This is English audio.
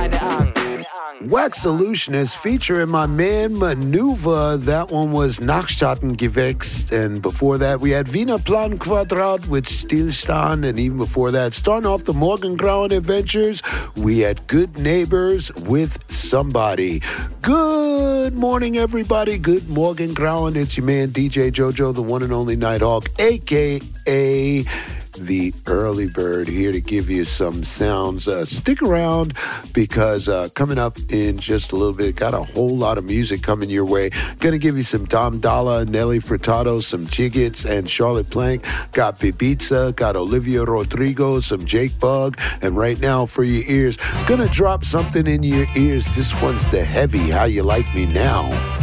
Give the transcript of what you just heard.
Wax Solutionist featuring my man Maneuver. That one was Nachtschattengewächst. And before that, we had Wiener Plan Quadrat with Stillstand. And even before that, starting off the Morgengrauen Adventures, we had Good Neighbors with Somebody. Good morning, everybody. Good Morgengrauen. It's your man, DJ JoJo, the one and only Nighthawk, a.k.a. the early bird, here to give you some sounds. Stick around because coming up in just a little bit, got a whole lot of music coming your way. Gonna give you some Dom Dalla, Nelly Furtado, some Jiggets and Charlotte Plank. Got Bibiza, got Olivia Rodrigo, some Jake Bug, and right now for your ears, gonna drop something in your ears. This one's the Heavy, How You Like Me Now.